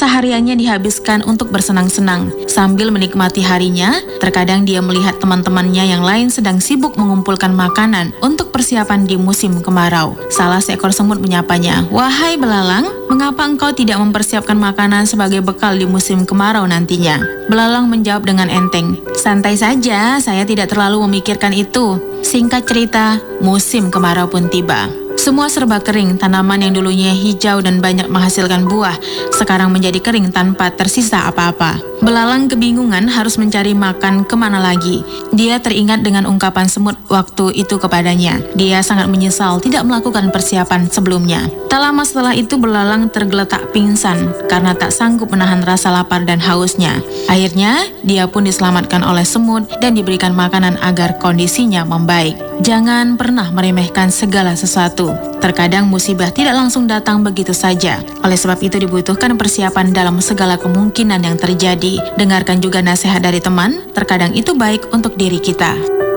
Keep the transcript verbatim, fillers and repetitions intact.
Sehariannya dihabiskan untuk bersenang-senang. Sambil menikmati harinya, terkadang dia melihat teman-temannya yang lain sedang sibuk mengumpulkan makanan untuk persiapan di musim kemarau. Salah seekor semut menyapanya, "Wahai belalang, mengapa engkau tidak mempersiapkan makanan sebagai bekal di musim kemarau nantinya?" Belalang menjawab dengan enteng, "Santai saja, saya tidak terlalu memikirkan itu." Singkat cerita, musim kemarau pun tiba. Semua serba kering, tanaman yang dulunya hijau dan banyak menghasilkan buah, sekarang menjadi kering tanpa tersisa apa-apa. Belalang kebingungan harus mencari makan kemana lagi. Dia teringat dengan ungkapan semut waktu itu kepadanya. Dia sangat menyesal tidak melakukan persiapan sebelumnya. Tak lama setelah itu belalang tergeletak pingsan karena tak sanggup menahan rasa lapar dan hausnya. Akhirnya, dia pun diselamatkan oleh semut dan diberikan makanan agar kondisinya membaik. Jangan pernah meremehkan segala sesuatu. Terkadang musibah tidak langsung datang begitu saja. Oleh sebab itu dibutuhkan persiapan dalam segala kemungkinan yang terjadi. Dengarkan juga nasihat dari teman, terkadang itu baik untuk diri kita.